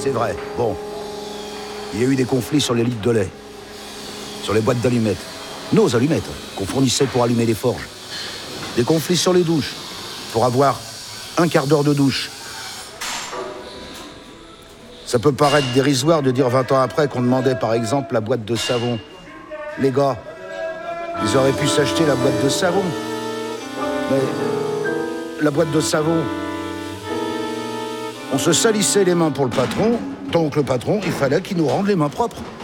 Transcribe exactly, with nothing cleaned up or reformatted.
c'est vrai. Bon. Il y a eu des conflits sur les litres de lait. Sur les boîtes d'allumettes. Nos allumettes, qu'on fournissait pour allumer les forges. Des conflits sur les douches. Pour avoir un quart d'heure de douche. Ça peut paraître dérisoire de dire vingt ans après qu'on demandait par exemple la boîte de savon. Les gars, ils auraient pu s'acheter la boîte de savon. Mais la boîte de savon, on se salissait les mains pour le patron, donc le patron, il fallait qu'il nous rende les mains propres.